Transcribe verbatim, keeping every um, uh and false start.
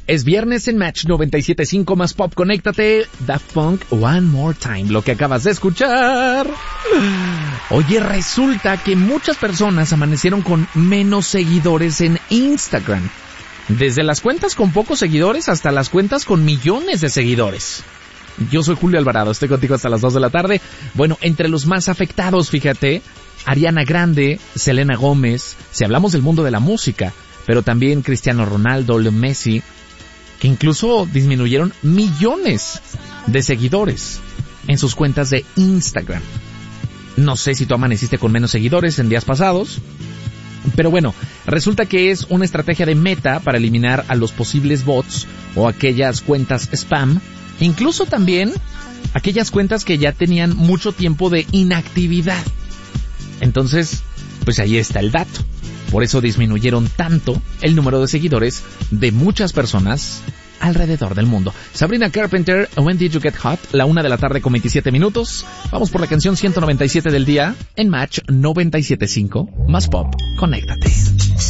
Es viernes en Match noventa y siete punto cinco más Pop. Conéctate. Daft Punk, One More Time, lo que acabas de escuchar. Oye, resulta que muchas personas amanecieron con menos seguidores en Instagram. Desde las cuentas con pocos seguidores hasta las cuentas con millones de seguidores. Yo soy Julio Alvarado, estoy contigo hasta las dos de la tarde. Bueno, entre los más afectados, fíjate, Ariana Grande, Selena Gómez, si hablamos del mundo de la música, pero también Cristiano Ronaldo, Leo Messi, que incluso disminuyeron millones de seguidores en sus cuentas de Instagram. No sé si tú amaneciste con menos seguidores en días pasados, pero bueno, resulta que es una estrategia de Meta para eliminar a los posibles bots o aquellas cuentas spam, incluso también aquellas cuentas que ya tenían mucho tiempo de inactividad. Entonces, pues ahí está el dato. Por eso disminuyeron tanto el número de seguidores de muchas personas alrededor del mundo. Sabrina Carpenter, When Did You Get Hot? La una de la tarde con veintisiete minutos. Vamos por la canción ciento noventa y siete del día en Match noventa y siete punto cinco más Pop. Conéctate.